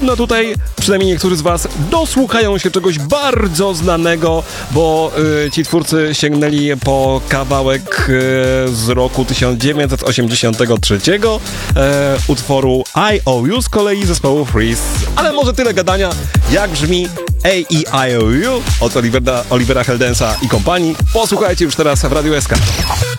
pewno tutaj, przynajmniej niektórzy z was, dosłuchają się czegoś bardzo znanego, bo ci twórcy sięgnęli po kawałek z roku 1983, utworu I O U z kolei zespołu Freeze. Ale może tyle gadania, jak brzmi A-E-I-O-U od Olivera Heldensa i kompanii. Posłuchajcie już teraz w Radiu SK.